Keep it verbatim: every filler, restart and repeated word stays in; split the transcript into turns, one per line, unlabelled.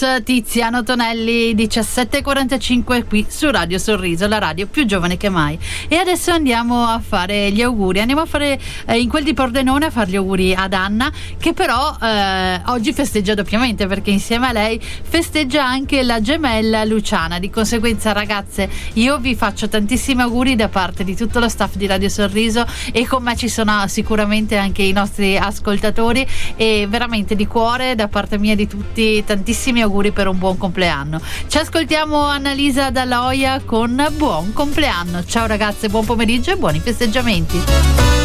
Tiziano Tonelli, diciassette e quarantacinque qui su Radio Sorriso, la radio più giovane che mai. E adesso andiamo a fare gli auguri, andiamo a fare eh, in quel di Pordenone a fare gli auguri ad Anna, che però eh, oggi festeggia doppiamente, perché insieme a lei festeggia anche la gemella Luciana. Di conseguenza, ragazze, io vi faccio tantissimi auguri da parte di tutto lo staff di Radio Sorriso, e con me ci sono sicuramente anche i nostri ascoltatori, e veramente di cuore da parte mia e di tutti tantissimi auguri per un buon compleanno. Ci ascoltiamo Annalisa Dalla Hoya con Buon compleanno. Ciao ragazze, buon pomeriggio e buoni festeggiamenti.